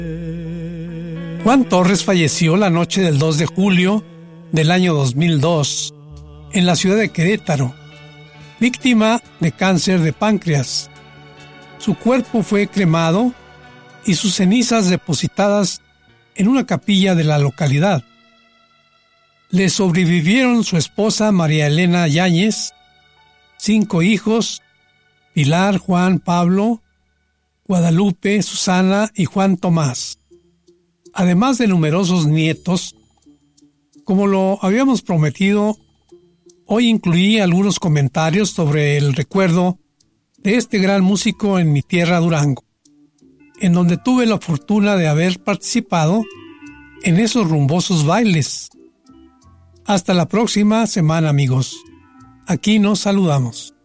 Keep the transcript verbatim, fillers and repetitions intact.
Juan Torres falleció la noche del dos de julio del año dos mil dos en la ciudad de Querétaro, víctima de cáncer de páncreas. Su cuerpo fue cremado y sus cenizas depositadas en una capilla de la localidad. Le sobrevivieron su esposa María Elena Yáñez, cinco hijos, Pilar, Juan, Pablo, Guadalupe, Susana y Juan Tomás, además de numerosos nietos. Como lo habíamos prometido, hoy incluí algunos comentarios sobre el recuerdo de este gran músico en mi tierra, Durango, en donde tuve la fortuna de haber participado en esos rumbosos bailes. Hasta la próxima semana, amigos. Aquí nos saludamos.